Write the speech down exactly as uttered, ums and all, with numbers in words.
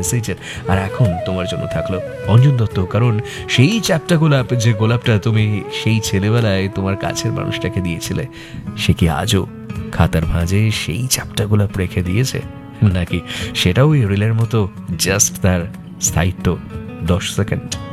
মেসেজের। আর এখন তোমার জন্য থাকলো অঞ্জন দত্ত, কারণ সেই চ্যাপ্টা গোলাপ, যে গোলাপটা তুমি সেই ছেলেবেলায় তোমার কাছের মানুষটাকে দিয়েছিলে, সে কি আজও খাতার ভাঁজে সেই চ্যাপ্টা গোলাপ রেখে দিয়েছে, নাকি সেটাও ওই রিলের মতো জাস্ট তার স্থায়িত্ব দশ সেকেন্ড?